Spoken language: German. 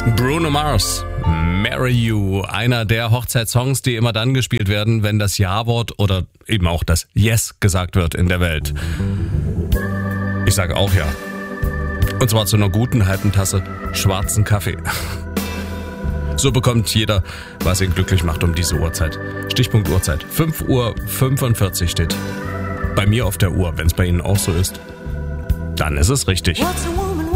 Bruno Mars, Marry You, einer der Hochzeitssongs, die immer dann gespielt werden, wenn das Ja-Wort oder eben auch das Yes gesagt wird in der Welt. Ich sage auch ja. Und zwar zu einer guten halben Tasse schwarzen Kaffee. So bekommt jeder, was ihn glücklich macht um diese Uhrzeit. Stichpunkt Uhrzeit. 5:45 Uhr steht bei mir auf der Uhr. Wenn es bei Ihnen auch so ist, dann ist es richtig. What's